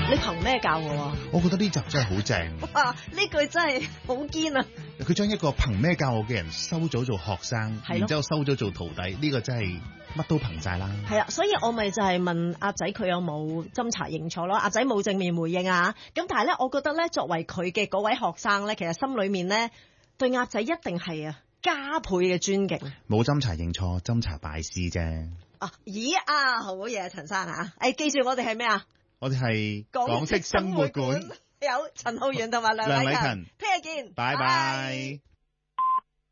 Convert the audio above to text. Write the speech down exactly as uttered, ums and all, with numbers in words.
你憑咩教我啊？ 我覺得呢集真係好正。 哇！呢句真係好堅啊！ 佢將一個憑咩教我嘅人收咗做學生，然之後收咗做徒弟，呢、呢個真係乜都憑晒啦。 係啦，所以我咪就係問阿仔佢有冇斟茶認錯咯？阿仔冇正面回應啊。咁但係咧，我覺得咧，作為佢嘅嗰位學生咧，其實心裏面咧對阿仔一定係啊加倍嘅尊敬。 冇斟茶認錯，斟茶拜師啫。 啊，咦啊，好嘢，陳生啊！誒，記住我哋係咩啊？ 我哋係港式生活館， 有陳浩源同埋梁禮勤，聽日見， 拜拜。